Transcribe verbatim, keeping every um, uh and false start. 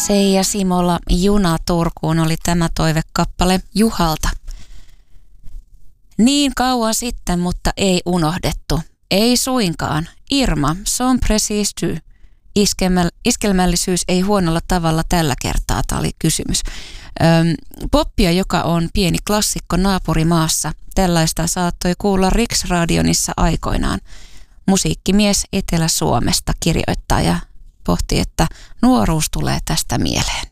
Seija Simola, Juna Turkuun oli tämä toivekappale Juhalta. Niin kauan sitten, mutta ei unohdettu. Ei suinkaan. Irma, son precis du. Iskelmäl- iskelmällisyys ei huonolla tavalla tällä kertaa, tämä oli kysymys. Öm, poppia, joka on pieni klassikko naapurimaassa. Tällaista saattoi kuulla Riksradionissa aikoinaan. Musiikkimies Etelä-Suomesta kirjoittaa ja pohti, että nuoruus tulee tästä mieleen.